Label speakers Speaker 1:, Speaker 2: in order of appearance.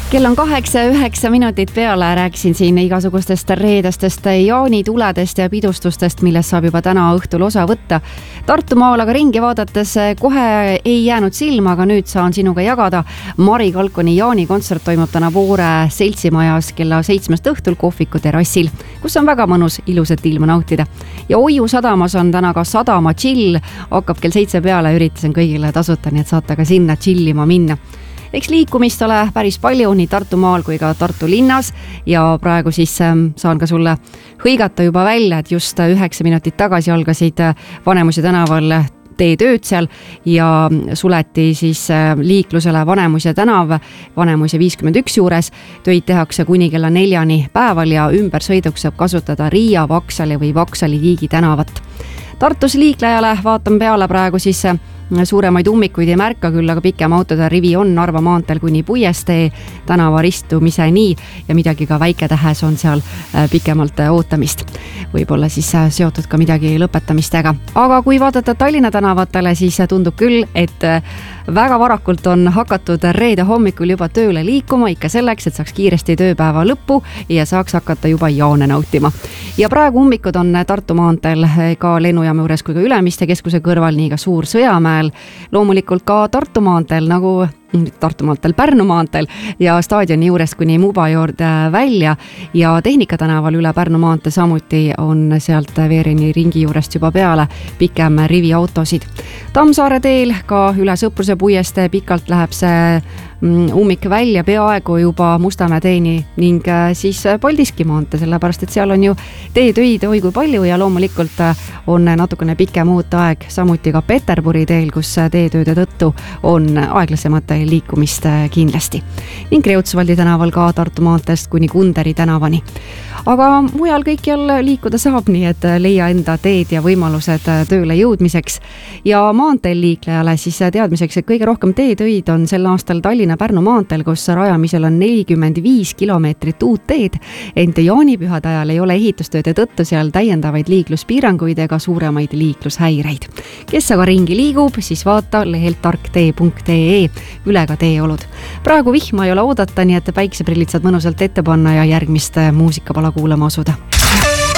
Speaker 1: Kell on 8-9 minutit peale, rääkisin siin igasugustest reedestest jaanituledest ja pidustustest, millest saab juba täna õhtul osa võtta. Tartumaal aga ringi vaadates kohe ei jäänud silma, aga nüüd saan sinuga jagada. Mari Kalkoni jaanikontsert toimub täna Voore seltsimajas kella 7 õhtul kohviku terrassil, kus on väga mõnus ilusat ilma nautida. Ja Oiu sadamas on täna ka sadama chill, hakkab kell 7 peale, üritasin kõigile tasuta, nii et saate ka sinna chillima minna. Eks liikumist ole päris palju nii Tartumaal kui ka Tartu linnas ja praegu siis saan ka sulle hõigata juba välja, et just 9 minutit tagasi algasid Vanemuise tänaval teetööd seal ja suleti siis liiklusele Vanemuise tänav Vanemuise 51 juures. Töid tehakse kuni kella 4 päeval ja ümbersõiduks saab kasutada Riia, Vaksali või Vaksali-Tiigi tänavat. Tartus liiklejale vaatan peale praegu siis suuremaid ummikuid ei märka küll, aga pikem autode rivi on Narva maanteel kuni Puiestee tänava ristumiseni ja midagi ka Väike-Tähes on seal pikemalt ootamist. Võib-olla siis seotud ka midagi lõpetamistega. Aga kui vaadata Tallinna tänavatele, siis tundub küll, et väga varakult on hakatud reede hommikul juba tööle liikuma, ikka selleks, et saaks kiiresti tööpäeva lõppu ja saaks hakata juba jaane nautima. Ja praegu ummikud on Tartu maanteel ka lennujaama juures kui ka Ülemiste keskuse kõrval, nii ka Suur Sõjamäel, loomulikult ka Tartu maanteel nagu Pärnu maanteel ja staadioni juurest kuni Muba juurde välja ja Tehnika tänaval üle Pärnu maantee samuti on sealt Veerini ringi juurest juba peale pikem rivi autosid. Tammsaare teel ka üle Sõpruse Puiestee pikalt läheb see ummik välja peaaegu juba Mustamäe teeni ning siis Paldiski maantee, sellepärast et seal on ju teetöid oi kui palju ja loomulikult on natukene pikem ooteaeg, samuti ka Peterburi teel, kus teetööde tõttu on aeglasemate liikumist kindlasti. Ning Kreutzwaldi tänaval ka Tartu maanteest kuni Kunderi tänavani. Aga mujal kõikjal liikuda saab, nii et leia enda teed ja võimalused tööle jõudmiseks. Ja maanteel liiklejale siis teadmiseks, et kõige rohkem teetöid on sel aastal Tallinna-Pärnu maanteel, kus rajamisel on 45 kilomeetrit uut teed. Ent jaanipühade ajal ei ole ehitustööde tõttu seal täiendavaid liikluspiiranguid ega suuremaid liiklushäireid. Kes aga ringi liigub, siis vaata lehelt tarktee.ee üle ka teeolud. Praegu vihma ei ole oodata, nii et päikseprillid saad mõnusalt ette panna ja järgmist muusikapala kuulama asuda.